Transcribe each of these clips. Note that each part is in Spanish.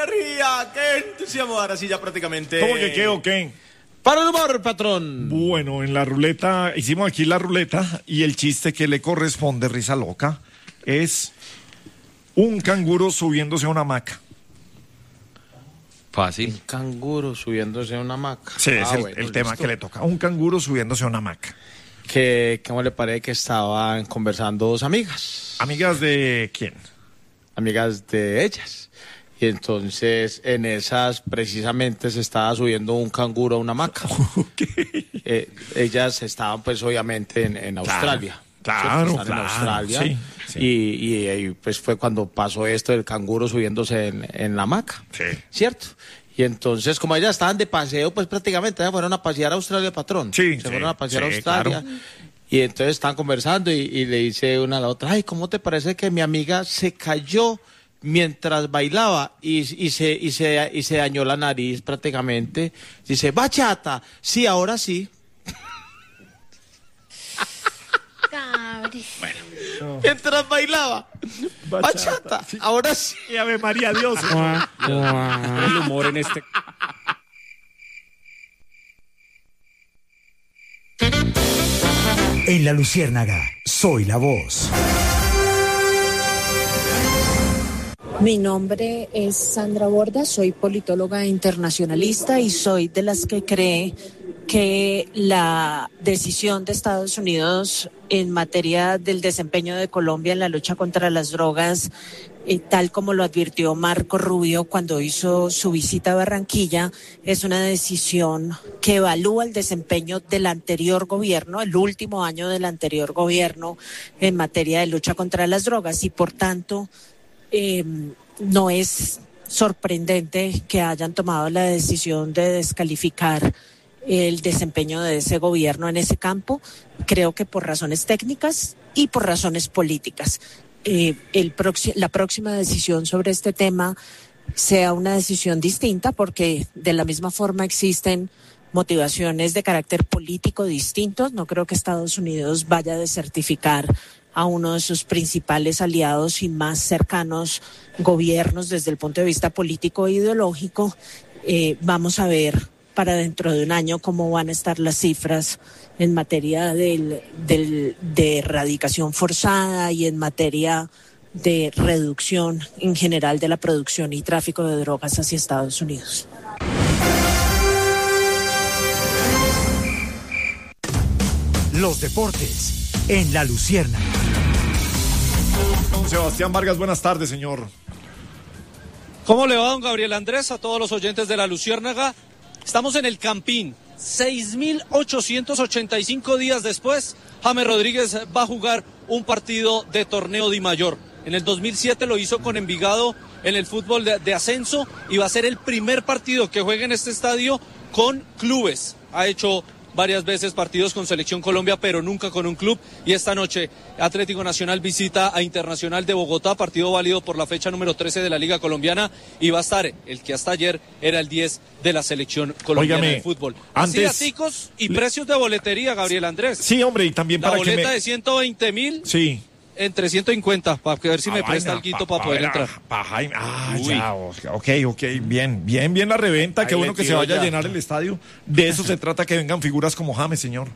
energía! ¡Qué entusiasmo! Ahora sí, ya prácticamente... ¿Cómo que qué o qué? Para el humor, patrón. Bueno, en la ruleta, hicimos aquí la ruleta y el chiste que le corresponde, risa loca, es un canguro subiéndose a una hamaca. Fácil. Un canguro subiéndose a una hamaca. Sí, es el bueno, tema listo. que le toca. Un canguro subiéndose a una hamaca. ¿Cómo le parece que estaban conversando dos amigas? ¿Amigas de quién? Amigas de ellas. Y entonces en esas precisamente se estaba subiendo un canguro a una hamaca. Ellas estaban pues obviamente en Australia. Claro, ¿cierto? Están en Australia. Sí, sí. Y pues fue cuando pasó esto del canguro subiéndose en la hamaca. Sí. ¿Cierto? Y entonces, como ellas estaban de paseo, pues prácticamente ellas fueron a pasear a Australia, patrón. Sí, se fueron a pasear a sí, Australia. claro. Y entonces estaban conversando y le dice una a la otra, ay, ¿cómo te parece que mi amiga se cayó mientras bailaba y se dañó la nariz prácticamente? Dice, bachata, sí, ahora sí. Bueno. Mientras bailaba. Bachata, sí. ahora sí. Y Ave María Dios. El humor en este... En La Luciérnaga, soy la voz. Mi nombre es Sandra Borda, soy politóloga internacionalista y soy de las que cree que la decisión de Estados Unidos en materia del desempeño de Colombia en la lucha contra las drogas, tal como lo advirtió Marco Rubio cuando hizo su visita a Barranquilla, es una decisión que evalúa el desempeño del anterior gobierno, el último año del anterior gobierno en materia de lucha contra las drogas y por tanto no es sorprendente que hayan tomado la decisión de descalificar el desempeño de ese gobierno en ese campo, creo que por razones técnicas y por razones políticas. La próxima decisión sobre este tema sea una decisión distinta porque de la misma forma existen motivaciones de carácter político distintos. No creo que Estados Unidos vaya a desertificar a uno de sus principales aliados y más cercanos gobiernos desde el punto de vista político e ideológico. Vamos a ver para dentro de un año cómo van a estar las cifras en materia de erradicación forzada y en materia de reducción en general de la producción y tráfico de drogas hacia Estados Unidos. Los deportes en La Luciérnaga. Don Sebastián Vargas, buenas tardes, señor. ¿Cómo le va, don Gabriel Andrés, a todos los oyentes de La Luciérnaga? Estamos en el Campín, 6.885 días después, James Rodríguez va a jugar un partido de torneo Di Mayor. En el 2007 lo hizo con Envigado en el fútbol de ascenso y va a ser el primer partido que juegue en este estadio con clubes. Ha hecho varias veces partidos con Selección Colombia, pero nunca con un club. Y esta noche Atlético Nacional visita a Internacional de Bogotá, partido válido por la fecha número 13 de la Liga Colombiana. Y va a estar el que hasta ayer era el 10 de la Selección Colombiana de fútbol. Antes, así daticos y precios de boletería, Gabriel Andrés. Sí, hombre, y también la para boleta que de 120.000. Sí. En 350, para ver si me presta alguito para poder entrar. Ya, ok, bien la reventa, Ahí qué bueno le que se tiro vaya ya. a llenar el estadio. De eso se trata, que vengan figuras como James, señor.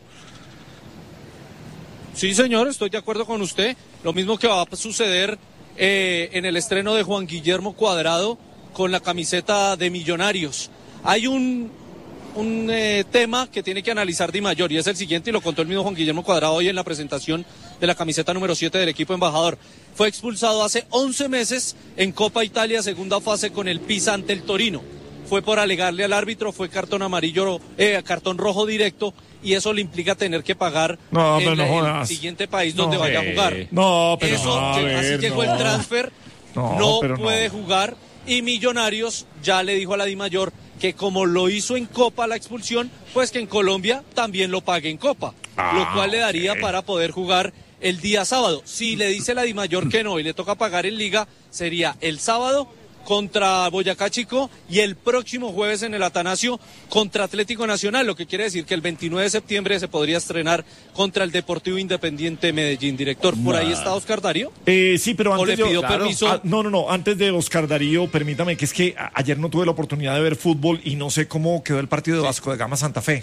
Sí, señor, estoy de acuerdo con usted. Lo mismo que va a suceder en el estreno de Juan Guillermo Cuadrado con la camiseta de Millonarios. Hay un tema que tiene que analizar Di Mayor y es el siguiente, y lo contó el mismo Juan Guillermo Cuadrado hoy en la presentación de la camiseta número 7 del equipo embajador. Fue expulsado hace 11 meses en Copa Italia, segunda fase con el Pisa ante el Torino. Fue por alegarle al árbitro, fue cartón rojo directo, y eso le implica tener que pagar en el siguiente país donde vaya a jugar. Así llegó el transfer, no puede jugar, y Millonarios ya le dijo a la Di Mayor que como lo hizo en Copa la expulsión, pues que en Colombia también lo pague en Copa, lo cual le daría para poder jugar el día sábado. Si le dice la Di Mayor que no y le toca pagar en Liga, sería el sábado contra Boyacá Chico y el próximo jueves en el Atanasio contra Atlético Nacional, lo que quiere decir que el 29 de septiembre se podría estrenar contra el Deportivo Independiente Medellín. Director, ¿por ahí está Oscar Darío? Sí, pero ¿O antes le pidió permiso? No, antes de Oscar Darío, permítame, que es que ayer no tuve la oportunidad de ver fútbol y no sé cómo quedó el partido de Vasco de Gama Santa Fe.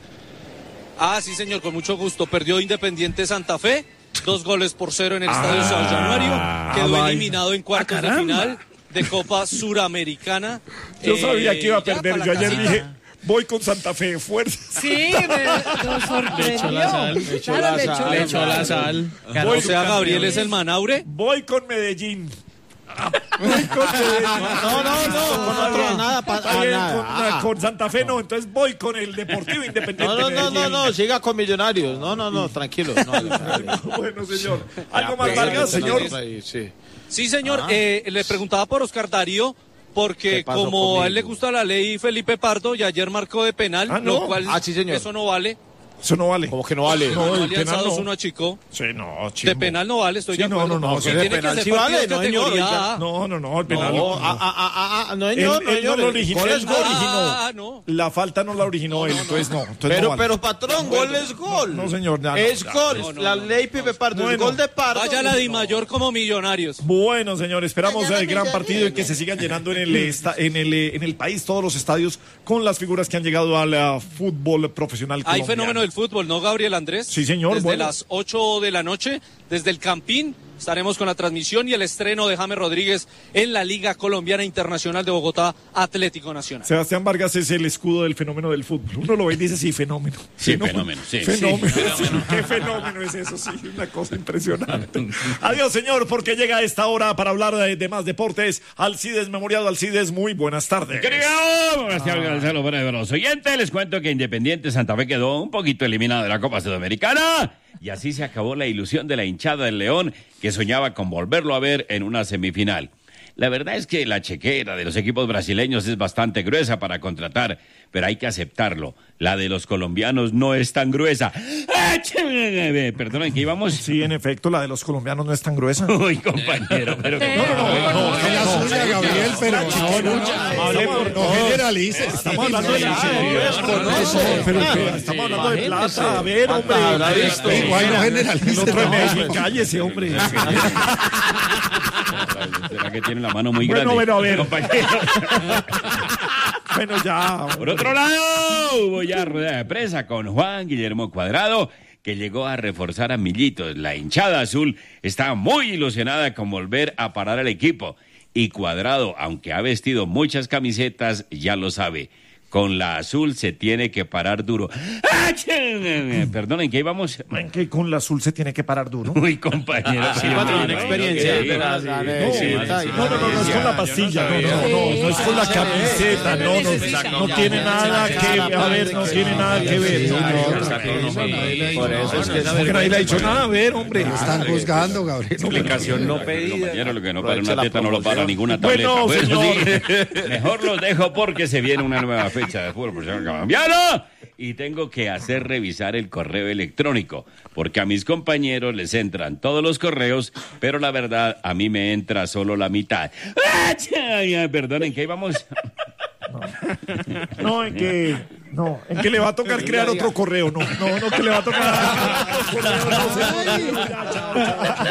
Sí, señor, con mucho gusto. Perdió Independiente Santa Fe, 2-0 en el Estadio San Januario. Quedó eliminado en cuartos de final de Copa Suramericana. Yo sabía que iba a ya perder. para Yo la ayer casita. dije, voy con Santa Fe, fuerza. Sí, nos sorprendió. Le echó la sal. O sea, Gabriel es el Manaure. Voy con Medellín. Voy con Medellín. No, con otro nada Está bien, nada. con Santa Fe no, entonces voy con el Deportivo Independiente Medellín. No, siga con Millonarios. No, tranquilo. Bueno, señor. ¿Algo más, Vargas, señor? Sí, señor. Le preguntaba por Oscar Darío, porque como a él le gusta la ley Felipe Pardo, y ayer marcó de penal, ¿no? lo cual Sí, señor. eso no vale. Eso no vale. Como que no vale. No, el Alianza penal no. 2-1 a Chico. Sí, no, chico. De penal no vale, estoy de acuerdo. No, Sí, que de tiene penal que sí ser vale, partido no, de señor, categoría oiga. A. No, el penal No, Él no lo originó. Gol Él es no gol. originó. No. La falta no la originó él, entonces no. Entonces no vale. Pero patrón, gol es gol. No, señor. Es gol. La ley Pipe Pardo. Bueno. El gol de Pardo. Vaya la Di Mayor como Millonarios. Bueno, señor, esperamos Mañana el gran Villarreal. partido en que se sigan llenando en el país todos los estadios con las figuras que han llegado al fútbol profesional Hay colombiano. fenómeno del fútbol, ¿no, Gabriel Andrés? Sí, señor. Desde Bueno. las 8 de la noche, desde el Campín, estaremos con la transmisión y el estreno de James Rodríguez en la Liga Colombiana Internacional de Bogotá, Atlético Nacional. Sebastián Vargas es el escudo del fenómeno del fútbol. Uno lo ve y dice, sí, fenómeno. Sí, fenómeno, sí. Fenómeno. Sí, qué fenómeno es eso, sí, una cosa impresionante. Adiós, señor, porque llega a esta hora para hablar de más deportes. Alcides, memoriado Alcides, muy buenas tardes. Querido, buenas tardes, Gonzalo, para los oyentes, les cuento que Independiente Santa Fe quedó un poquito eliminado de la Copa Sudamericana. Y así se acabó la ilusión de la hinchada del León, que soñaba con volverlo a ver en una semifinal. La verdad es que la chequera de los equipos brasileños es bastante gruesa para contratar, pero hay que aceptarlo. La de los colombianos no es tan gruesa. Perdonen, ¿qué íbamos? Sí, en efecto, la de los colombianos no es tan gruesa. Uy, compañero, pero que... No, Es la suya, Gabriel, pero no generalices. Estamos hablando de estamos hablando de plata. A ver, hombre. Igual no generalices. El otro de Medellín, cállese, hombre. ¿Será que tiene la mano muy Bueno, grande? a ver. Compañero. Bueno, ya. Por otro lado, hubo ya rueda de prensa con Juan Guillermo Cuadrado, que llegó a reforzar a Millitos. La hinchada azul está muy ilusionada con volver a parar al equipo. Y Cuadrado, aunque ha vestido muchas camisetas, ya lo sabe. Con la azul se tiene que parar duro. Perdonen, ¿qué íbamos? En que con la azul se tiene que parar duro. Uy, compañero. Sí, Tiene experiencia. No es con la pastilla, no es con la camiseta, no tiene nada que ver, no tiene nada que ver. Por eso es que Porque nadie le ha dicho nada, a ver, hombre. Están juzgando, Gabriel. Explicación no pedida. Compañero, lo que no para una teta no lo para ninguna tableta. Bueno, señor. Sí, mejor los dejo porque se viene una nueva fecha de fútbol profesional colombiano y tengo que hacer revisar el correo electrónico porque a mis compañeros les entran todos los correos, pero la verdad a mí me entra solo la mitad. Perdonen, ¿qué íbamos? En que le va a tocar crear otro correo, que le va a tocar otro correo, no, señor. Ya, chao.